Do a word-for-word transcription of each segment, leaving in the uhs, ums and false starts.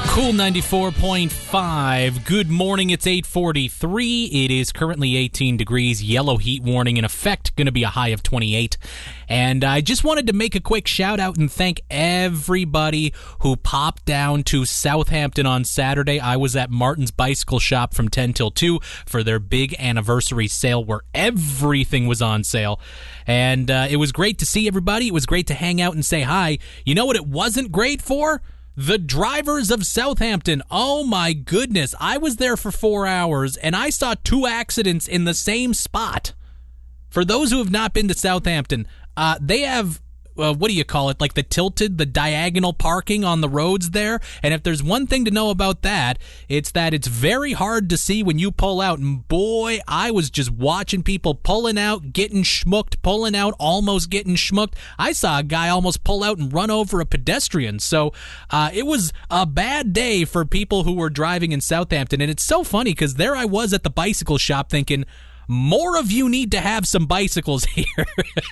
Cool ninety-four point five. Good morning. It's eight forty-three. It is currently eighteen degrees. Yellow heat warning in effect. Going to be a high of twenty-eight. And I just wanted to make a quick shout out and thank everybody who popped down to Southampton on Saturday. I was at Martin's Bicycle Shop from ten till two for their big anniversary sale where everything was on sale. And uh, it was great to see everybody. It was great to hang out and say hi. You know what it wasn't great for? The drivers of Southampton. Oh my goodness. I was there for four hours and I saw two accidents in the same spot. For those who have not been to Southampton, uh, they have, uh, what do you call it, like the tilted, the diagonal parking on the roads there. And if there's one thing to know about that, it's that it's very hard to see when you pull out. And boy, I was just watching people pulling out, getting schmucked, pulling out, almost getting schmucked. I saw a guy almost pull out and run over a pedestrian. So uh, it was a bad day for people who were driving in Southampton. And it's so funny because there I was at the bicycle shop thinking, more of you need to have some bicycles here.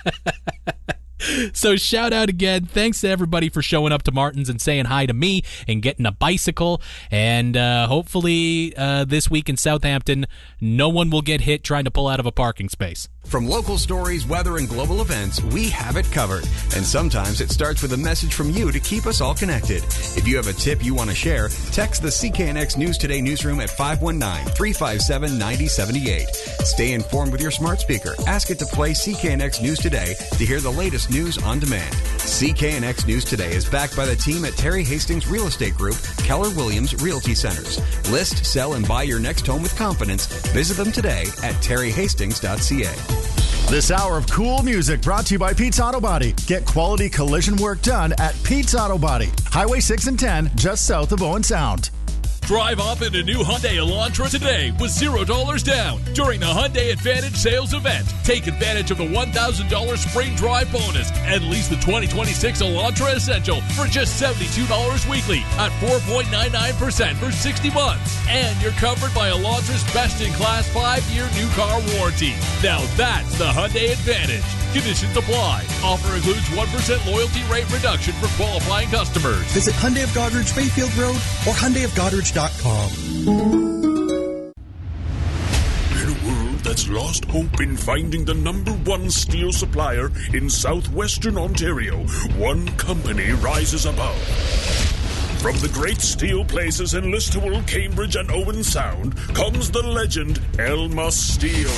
So shout out again. Thanks to everybody for showing up to Martin's and saying hi to me and getting a bicycle. And uh, hopefully uh, this week in Southampton, no one will get hit trying to pull out of a parking space. From local stories, weather, and global events, we have it covered. And sometimes it starts with a message from you to keep us all connected. If you have a tip you want to share, text the C K N X News Today newsroom at five one nine, three five seven, nine zero seven eight. Stay informed with your smart speaker. Ask it to play C K N X News Today to hear the latest news on demand. C K N X News Today is backed by the team at Terry Hastings Real Estate Group, Keller Williams Realty Centers. List, sell, and buy your next home with confidence. Visit them today at terry hastings dot c a. This hour of cool music brought to you by Pete's Auto Body. Get quality collision work done at Pete's Auto Body. Highway six and ten, just south of Owen Sound. Drive off in a new Hyundai Elantra today with zero dollars down during the Hyundai Advantage sales event. Take advantage of the one thousand dollars spring drive bonus and lease the twenty twenty-six Elantra Essential for just seventy-two dollars weekly at four point nine nine percent for sixty months. And you're covered by Elantra's best-in-class five-year new car warranty. Now that's the Hyundai Advantage. Conditions apply. Offer includes one percent loyalty rate reduction for qualifying customers. Visit Hyundai of Goddard, Bayfield Road or Hyundai of Goddard dot com. In a world that's lost hope in finding the number one steel supplier in southwestern Ontario, one company rises above. From the great steel places in Listowel, Cambridge, and Owen Sound comes the legend Elma Steel.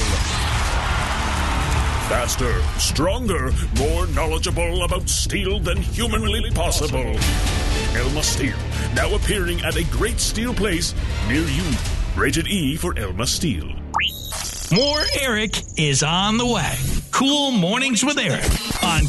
Faster, stronger, more knowledgeable about steel than humanly possible. Elma Steel, now appearing at a great steel place near you. Rated E for Elma Steel. More Eric is on the way. Cool Mornings with Eric on